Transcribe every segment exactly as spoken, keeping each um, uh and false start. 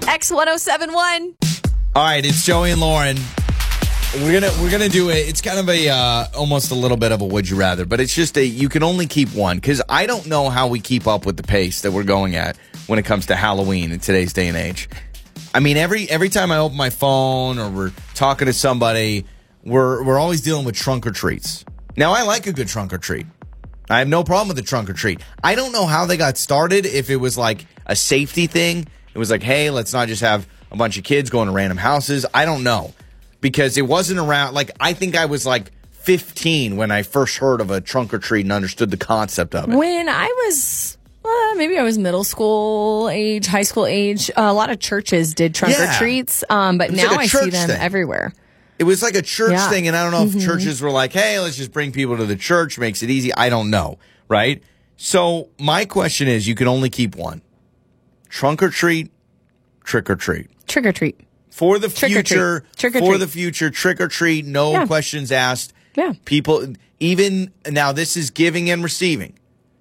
X one oh seven one. All right, it's Joey and Lauren. We're gonna we're gonna do it. It's kind of a uh, almost a little bit of a would you rather, but it's just a you can only keep one because I don't know how we keep up with the pace that we're going at when it comes to Halloween in today's day and age. I mean, every every time I open my phone or we're talking to somebody, we're we're always dealing with trunk or treats. Now, I like a good trunk or treat. I have no problem with the trunk or treat. I don't know how they got started. If it was like a safety thing, it was like, hey, let's not just have a bunch of kids going to random houses. I don't know. Because it wasn't around, like, I think I was like fifteen when I first heard of a trunk or treat and understood the concept of it. When I was, uh, maybe I was middle school age, high school age, uh, a lot of churches did trunk Yeah. or treats, um, but now like a I see church them thing. everywhere. It was like a church Yeah. thing, and I don't know if Mm-hmm. churches were like, hey, let's just bring people to the church, makes it easy. I don't know, right? So my question is, you can only keep one. Trunk or treat, trick or treat. Trick or treat. For the Trick or treat. future, Trick or for treat. the future, trick or treat, no Yeah. questions asked. Yeah. People, even, now this is giving and receiving.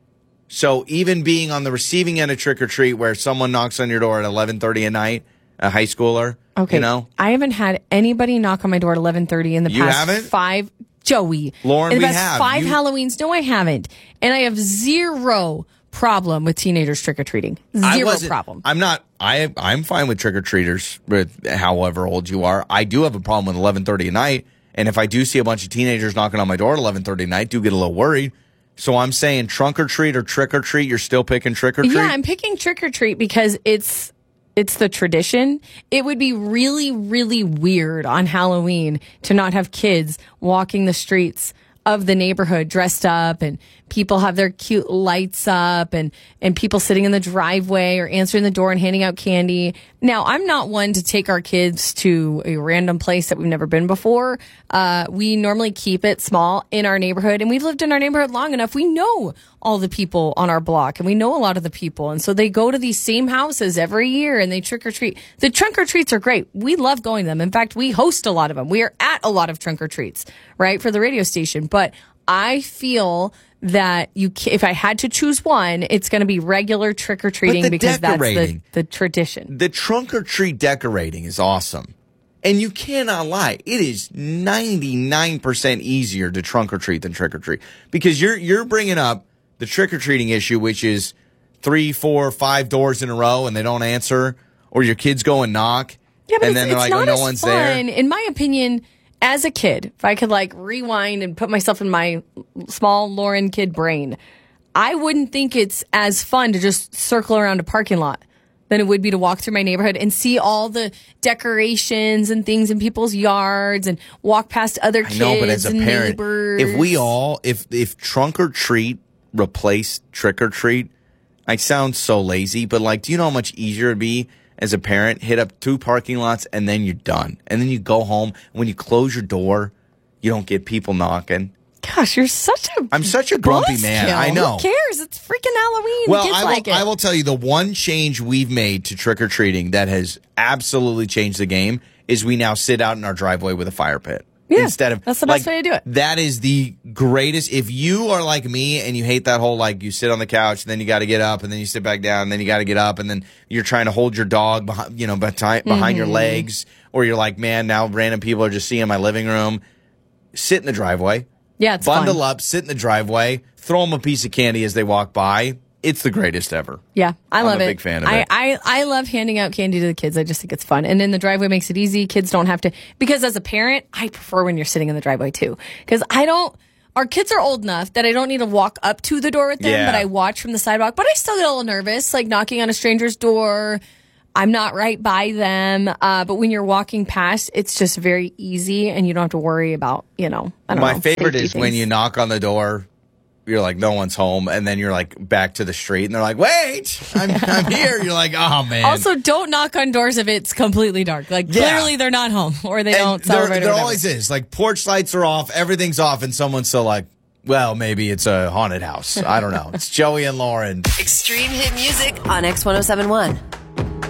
So even being on the receiving end of trick or treat where someone knocks on your door at eleven thirty at night, a high schooler, Okay. you know? I haven't had anybody knock on my door at eleven thirty in the You past haven't? five. Joey. Lauren, in the we past have. five You- Halloweens. No, I haven't. And I have zero problem with teenagers trick-or-treating. I Zero wasn't- problem. I'm not. I I'm fine with trick or treaters, with however old you are. I do have a problem with eleven thirty at night, and if I do see a bunch of teenagers knocking on my door at eleven thirty at night, do get a little worried. So I'm saying trunk or treat or trick or treat. You're still picking trick or treat. Yeah, I'm picking trick or treat because it's it's the tradition. It would be really, really weird on Halloween to not have kids walking the streets of the neighborhood dressed up, and people have their cute lights up, and and people sitting in the driveway or answering the door and handing out candy. Now, I'm not one to take our kids to a random place that we've never been before. Uh, we normally keep it small in our neighborhood, and we've lived in our neighborhood long enough. We know all the people on our block, and we know a lot of the people, and so they go to these same houses every year and they trick or treat. The trunk or treats are great. We love going to them. In fact, we host a lot of them. We are at a lot of trunk or treats, right, for the radio station. But I feel that you, ca- if I had to choose one, it's going to be regular trick or treating the because that's the, decorating. the tradition. The trunk or treat decorating is awesome. And you cannot lie. It is ninety-nine percent easier to trunk or treat than trick or treat. Because you're you're bringing up the trick or treating issue, which is three, four, five doors in a row and they don't answer, or your kids go and knock. Yeah, but and it's, then they're it's like, not oh, no as one's fun. there. In my opinion, as a kid, if I could like rewind and put myself in my small Lauren kid brain, I wouldn't think it's as fun to just circle around a parking lot than it would be to walk through my neighborhood and see all the decorations and things in people's yards and walk past other I kids know, but as a and parent, neighbors. if we all, if if trunk or treat replaced trick or treat, I sound so lazy, but like, do you know how much easier it'd be as a parent? Hit up two parking lots and then you're done. And then you go home. When you close your door, you don't get people knocking. Gosh, you're such a I'm such a grumpy buzzkill. man. I know. Who cares? It's freaking Halloween. Well, the kids I will, like it. I will tell you the one change we've made to trick or treating that has absolutely changed the game is we now sit out in our driveway with a fire pit. Yeah, Instead of that's the best like, way to do it. That is the greatest. If you are like me and you hate that whole like you sit on the couch and then you got to get up and then you sit back down and then you got to get up and then you're trying to hold your dog behind, you know, behind, behind your Mm-hmm. legs, or you're like, man, now random people are just seeing my living room. Sit in the driveway. Yeah, it's Bundle fun. up, sit in the driveway, throw them a piece of candy as they walk by. It's the greatest ever. Yeah, I I'm love a it. big fan of I, it. I, I love handing out candy to the kids. I just think it's fun. And then the driveway makes it easy. Kids don't have to, because as a parent, I prefer when you're sitting in the driveway too. Because I don't, our kids are old enough that I don't need to walk up to the door with them, Yeah. but I watch from the sidewalk. But I still get a little nervous, like knocking on a stranger's door. I'm not right by them. Uh, but when you're walking past, it's just very easy and you don't have to worry about, you know, I don't My know. favorite safety is when things. you knock on the door, you're like, no one's home, and then you're like back to the street, and they're like, wait, I'm, I'm here. You're like, oh, man. Also, don't knock on doors if it's completely dark. Like, Yeah. clearly they're not home or they And don't there, celebrate or there whatever. always is. Like, porch lights are off, everything's off, and someone's still like, well, maybe it's a haunted house. I don't know. It's Joey and Lauren. Extreme hit music on X one oh seven one.